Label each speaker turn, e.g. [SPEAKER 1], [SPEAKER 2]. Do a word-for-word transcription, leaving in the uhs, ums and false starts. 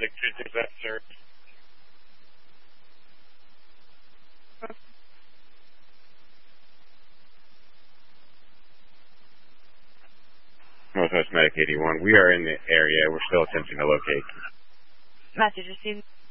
[SPEAKER 1] Medic two six seven, sir.
[SPEAKER 2] Northwest Medic eighty-one. We are in the area. We're still attempting to locate.
[SPEAKER 3] Message received.